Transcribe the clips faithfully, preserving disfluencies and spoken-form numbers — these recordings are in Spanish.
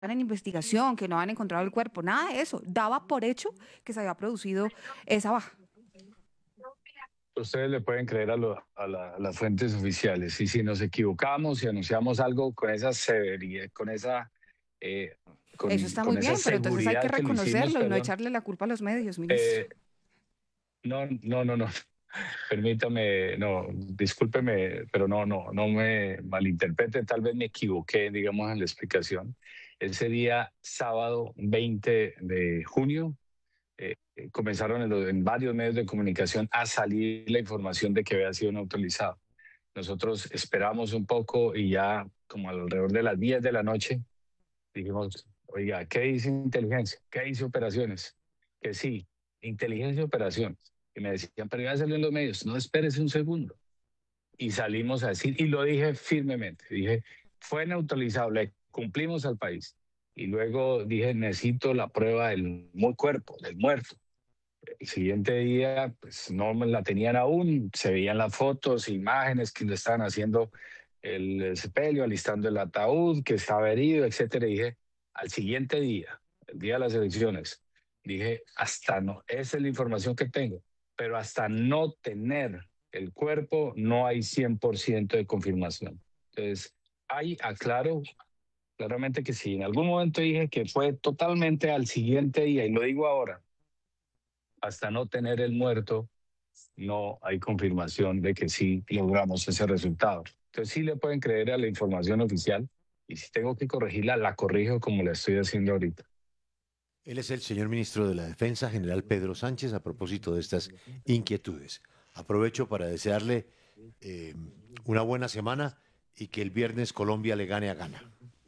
en investigación, que no han encontrado el cuerpo, nada de eso. Daba por hecho que se había producido esa baja. Ustedes le pueden creer a, lo- a la- a las fuentes oficiales. Y si nos equivocamos y anunciamos algo con esa severidad, con esa, eh, Eso con, está muy con esa bien, pero entonces hay que seguridad que lo hicimos, reconocerlo y no perdón. echarle la culpa a los medios, ministro. eh, no, no, no, no. Permítame, no, discúlpeme, pero no, no, no me malinterprete. Tal vez me equivoqué, digamos, en la explicación. Ese día, sábado veinte de junio, eh, eh, comenzaron en, los- en varios medios de comunicación a salir la información de que había sido neutralizado. Nosotros esperamos un poco y ya como alrededor de las diez de la noche dijimos, oiga, ¿qué dice inteligencia? ¿Qué dice operaciones? Que sí, inteligencia y operaciones. Y me decían, pero ya salió en los medios, no esperes un segundo. Y salimos a decir, y lo dije firmemente, dije, fue neutralizado, le cumplimos al país. Y luego dije, necesito la prueba del mu- cuerpo, del muerto. El siguiente día, pues no me la tenían aún, se veían las fotos, imágenes que le estaban haciendo el sepelio, alistando el ataúd, que estaba herido, etcétera. Y dije, al siguiente día, el día de las elecciones, dije, hasta no, esa es la información que tengo, pero hasta no tener el cuerpo, no hay cien por ciento de confirmación. Entonces, ahí aclaro claramente que si en algún momento dije que fue totalmente al siguiente día, y lo digo ahora, hasta no tener el muerto, no hay confirmación de que sí logramos ese resultado. Entonces sí le pueden creer a la información oficial y si tengo que corregirla, la corrijo como la estoy haciendo ahorita. Él es el señor ministro de la Defensa, general Pedro Sánchez, a propósito de estas inquietudes. Aprovecho para desearle eh, una buena semana y que el viernes Colombia le gane a Ghana.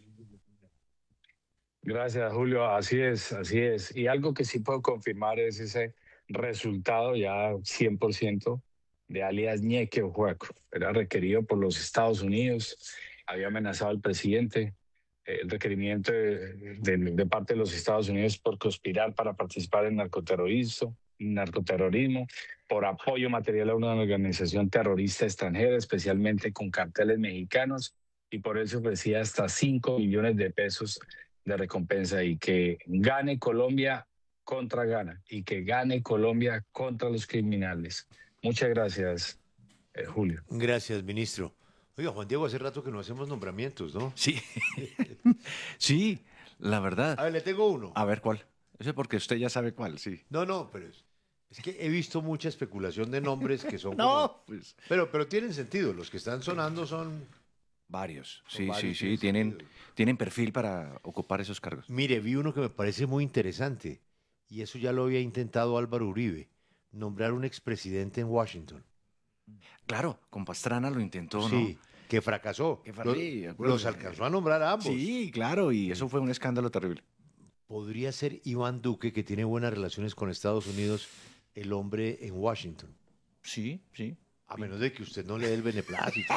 Gracias, Julio. Así es, así es. Y algo que sí puedo confirmar es ese resultado ya cien por ciento de alias Ñeque Ojuaco. Era requerido por los Estados Unidos, había amenazado al presidente, eh, el requerimiento de, de, de parte de los Estados Unidos por conspirar para participar en narcoterrorismo, narcoterrorismo, por apoyo material a una organización terrorista extranjera, especialmente con carteles mexicanos, y por eso ofrecía hasta cinco millones de pesos de recompensa y que gane Colombia contra Ghana y que gane Colombia contra los criminales. Muchas gracias, eh, Julio. Gracias, ministro. Oiga, Juan Diego, hace rato que no hacemos nombramientos, ¿no? Sí, sí, la verdad. A ver, le tengo uno. A ver, ¿cuál? Ese porque usted ya sabe cuál, sí. No, no, pero es, es que he visto mucha especulación de nombres que son como... No, pues Pero, pero tienen sentido. Los que están sonando son... varios. Son Sí, varios, sí, sí, tienen tienen, sentido. tienen perfil para ocupar esos cargos. Mire, vi uno que me parece muy interesante, y eso ya lo había intentado Álvaro Uribe, nombrar un expresidente en Washington. Claro, con Pastrana lo intentó, ¿no? Sí, que fracasó. Que fue- Lo- sí, de acuerdo. los alcanzó a nombrar a ambos. Sí, claro, y eso fue un escándalo terrible. Podría ser Iván Duque, que tiene buenas relaciones con Estados Unidos, el hombre en Washington. Sí, sí. A menos de que usted no le dé el beneplácito.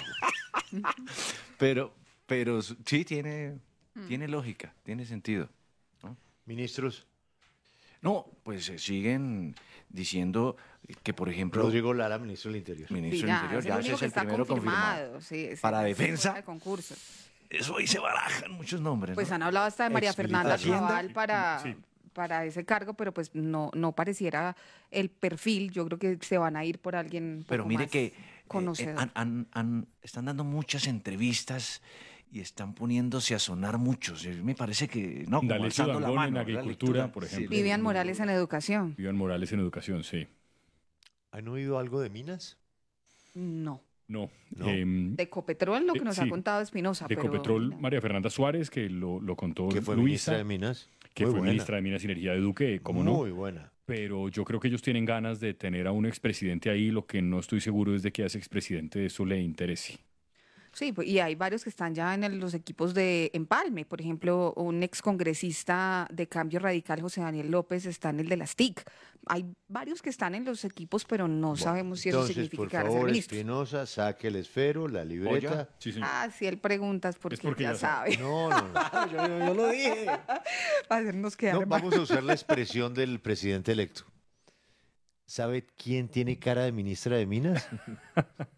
Pero, pero s- sí tiene, tiene lógica, tiene sentido. Ministros, No, pues eh, siguen diciendo que, por ejemplo, Rodrigo Lara, ministro del Interior. ministro Sí, del ya, Interior, es ya el ese único es que el está primero confirmado. confirmado. Sí, ese Para ya está fuera defensa, de concurso. eso ahí se barajan muchos nombres, Pues ¿no? han hablado hasta de María Exmilitar. Fernanda Hacienda. Cabal para, Sí. para ese cargo, pero pues no, no pareciera el perfil. Yo creo que se van a ir por alguien un Pero poco mire más que eh, conocedor. han- han- han- están dando muchas entrevistas y están poniéndose a sonar muchos. Eh, Me parece que, no, como D'Alessio alzando la Dangond mano, en la agricultura, lectura. por Sí, ejemplo. Vivian Morales en educación. Iván Morales en educación, sí. ¿Han oído algo de Minas? No. No. No. em, De Ecopetrol, lo que Eh, nos sí. ha contado Espinosa. de pero Ecopetrol, no. María Fernanda Suárez, que lo, lo contó Que fue Luisa, ministra de Minas. que Muy fue buena. ministra de Minas y Energía de Duque, ¿cómo Muy no? buena. Pero yo creo que ellos tienen ganas de tener a un expresidente ahí. Lo que no estoy seguro es de que a ese expresidente eso le interese. Sí, pues, y hay varios que están ya en el- los equipos de Empalme. Por ejemplo, un excongresista de Cambio Radical, José Daniel López, está en el de las T I C. Hay varios que están en los equipos, pero no Bueno, sabemos si eso entonces, significa por que van a ser favor, ministros. Espinosa, saque el esfero, la libreta. Sí, señor. Ah, si él pregunta es porque, Es porque ya, ya sabe. sabe. No, no, no. yo, yo- yo lo dije. Para hacernos quedar No, mal. vamos a usar la expresión del presidente electo. ¿Sabe quién tiene cara de ministra de Minas?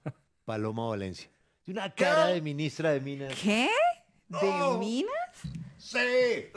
Paloma Valencia. Tiene una cara de ministra de Minas. ¿Qué? ¿De Minas? Sí.